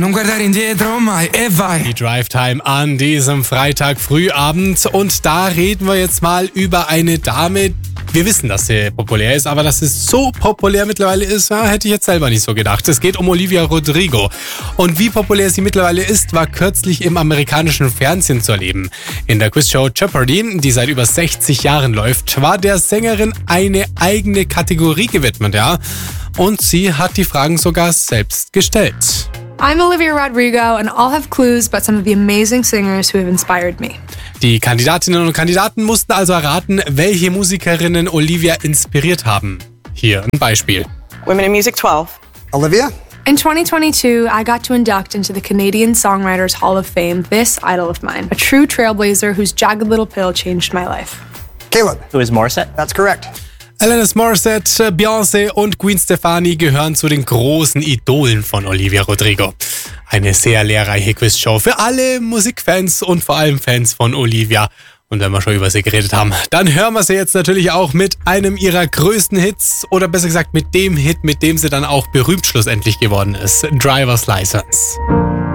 non guardare indietro mai e vai. Die Drive Time an diesem Freitag Frühabend und da reden wir jetzt mal über eine Dame. Wir wissen, dass sie populär ist, aber dass es so populär mittlerweile ist, hätte ich jetzt selber nicht so gedacht. Es geht um Olivia Rodrigo. Und wie populär sie mittlerweile ist, war kürzlich im amerikanischen Fernsehen zu erleben. In der Quizshow Jeopardy, die seit über 60 Jahren läuft, war der Sängerin eine eigene Kategorie gewidmet, ja. Und sie hat die Fragen sogar selbst gestellt. I'm Olivia Rodrigo and I'll have clues about some of the amazing singers who have inspired me. Die Kandidatinnen und Kandidaten mussten also erraten, welche Musikerinnen Olivia inspiriert haben. Hier ein Beispiel. Women in Music 12. Olivia? In 2022, I got to induct into the Canadian Songwriters Hall of Fame this idol of mine, a true trailblazer whose jagged little pill changed my life. Caleb? Who is Morissette? That's correct. Alanis Morissette, Beyoncé und Gwen Stefani gehören zu den großen Idolen von Olivia Rodrigo. Eine sehr lehrreiche Quizshow für alle Musikfans und vor allem Fans von Olivia. Und wenn wir schon über sie geredet haben, dann hören wir sie jetzt natürlich auch mit einem ihrer größten Hits oder besser gesagt mit dem Hit, mit dem sie dann auch berühmt schlussendlich geworden ist, Driver's License.